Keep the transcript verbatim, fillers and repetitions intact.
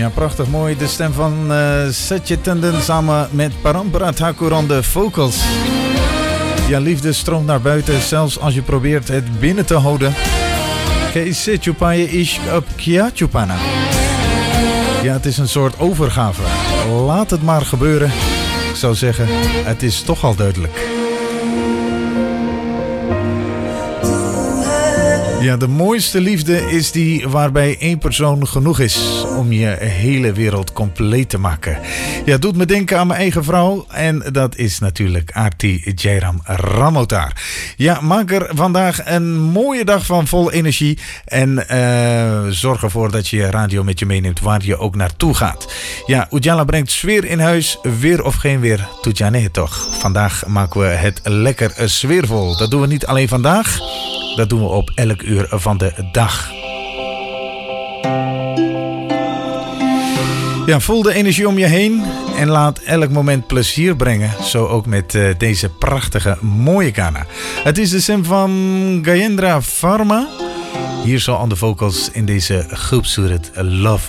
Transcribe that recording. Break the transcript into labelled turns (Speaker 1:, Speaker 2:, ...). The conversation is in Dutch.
Speaker 1: Ja, prachtig mooi. De stem van uh, Satya Tandon samen met Parampara Thakur aan de vocals. Ja, liefde stroomt naar buiten, zelfs als je probeert het binnen te houden. Kaise chupaye ishq ab kya chupana. Ja, het is een soort overgave. Laat het maar gebeuren. Ik zou zeggen, het is toch al duidelijk. Ja, de mooiste liefde is die waarbij één persoon genoeg is om je hele wereld compleet te maken. Ja, het doet me denken aan mijn eigen vrouw en dat is natuurlijk Aarti Jairam Ramotar. Ja, maak er vandaag een mooie dag van vol energie en uh, zorg ervoor dat je je radio met je meeneemt waar je ook naartoe gaat. Ja, Ujala brengt sfeer in huis, weer of geen weer, Toetjane toch. Vandaag maken we het lekker sfeervol. Dat doen we niet alleen vandaag. Dat doen we op elk uur van de dag. Ja, voel de energie om je heen en laat elk moment plezier brengen. Zo ook met uh, deze prachtige mooie Ghana. Het is de stem van Gayendra Pharma. Hier zo aan de vocals in deze groepsoeret Love